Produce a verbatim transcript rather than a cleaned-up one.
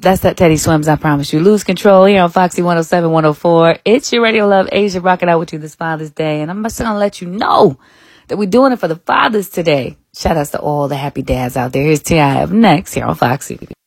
That's that Teddy Swims, I promise you. Lose Control here on Foxy one oh seven, one oh four. It's your Radio Love, Asia, rocking out with you this Father's Day. And I'm just going to let you know that we're doing it for the fathers today. Shout outs to all the happy dads out there. Here's T I up next here on Foxy.